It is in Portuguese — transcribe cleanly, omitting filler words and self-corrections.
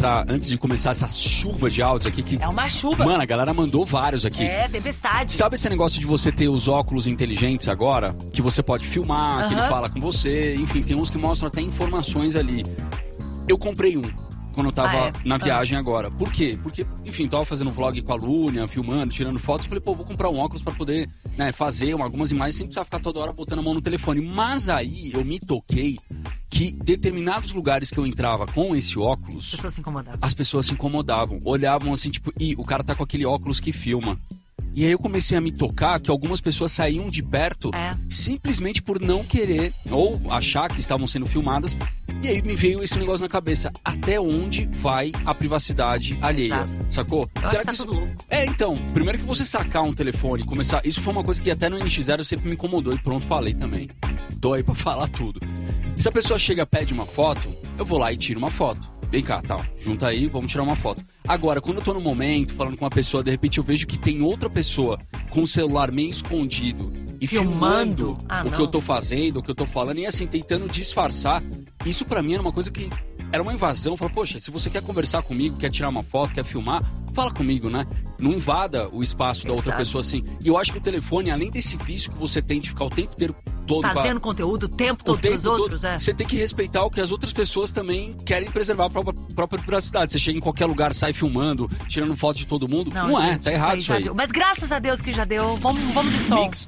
comentar, antes de começar essa chuva de áudios aqui, que... É uma chuva. Mano, a galera mandou vários aqui. É, tempestade. Sabe esse negócio de você ter os óculos inteligentes agora? Que você pode filmar, que ele fala com você, enfim, tem uns que mostram até informações ali. Eu comprei um quando eu tava na viagem agora. Por quê? Porque, enfim, tava fazendo vlog com a Lúnia, filmando, tirando fotos. Falei, pô, vou comprar um óculos pra poder, né, fazer algumas imagens sem precisar ficar toda hora botando a mão no telefone. Mas aí eu me toquei que determinados lugares que eu entrava com esse óculos... As pessoas se incomodavam. Olhavam assim, tipo, ih, o cara tá com aquele óculos que filma. E aí eu comecei a me tocar que algumas pessoas saíam de perto simplesmente por não querer ou achar que estavam sendo filmadas. E aí me veio esse negócio na cabeça. Até onde vai a privacidade alheia? Sacou? Será que isso... então, primeiro que você sacar um telefone e começar... Isso foi uma coisa que até no NX0 sempre me incomodou e pronto, falei também. Tô aí pra falar tudo. Se a pessoa chega e pede uma foto, eu vou lá e tiro uma foto. Vem cá, tal, junta aí, vamos tirar uma foto. Agora, quando eu tô no momento, falando com uma pessoa, de repente eu vejo que tem outra pessoa com o celular meio escondido e filmando o que eu tô fazendo, o que eu tô falando, e assim, tentando disfarçar. Isso pra mim era uma coisa que era uma invasão. Fala, poxa, se você quer conversar comigo, quer tirar uma foto, quer filmar, fala comigo, né? Não invada o espaço da outra pessoa assim. E eu acho que o telefone, além desse vício que você tem de ficar o tempo inteiro todo fazendo conteúdo o tempo todo pros outros, você tem que respeitar o que as outras pessoas também querem preservar a própria privacidade. Você chega em qualquer lugar, sai filmando, tirando foto de todo mundo. Não, gente, tá errado isso aí. Mas graças a Deus que já deu. Vamos de som.